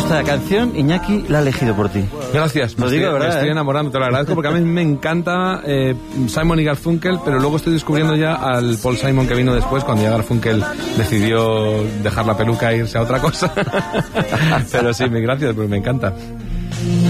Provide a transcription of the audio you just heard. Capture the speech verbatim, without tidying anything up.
esta canción, Iñaki, la ha elegido por ti. Gracias, lo me digo, estoy, ¿verdad? me estoy eh? enamorando, te lo agradezco, porque a mí me encanta eh, Simon y Garfunkel, pero luego estoy descubriendo ya al Paul Simon que vino después, cuando ya Garfunkel decidió dejar la peluca e irse a otra cosa. Pero sí, gracias, porque me encanta.